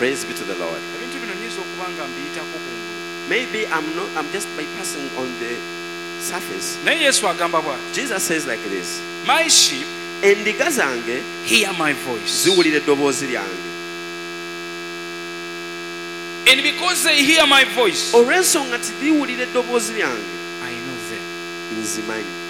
Praise be to the Lord. ebintu bino nyinza okuba nga mbiyitako kungulu Maybe I'm just bypassing on the surface. naye yesu agamba bw'ati Jesus says like this. my sheep Endiga zange hear my voice ziwulira eddoboozi lyange. and because they hear my voice Olw'ensonga nti liwulira eddoboozi lyange I know them. nzimanyi.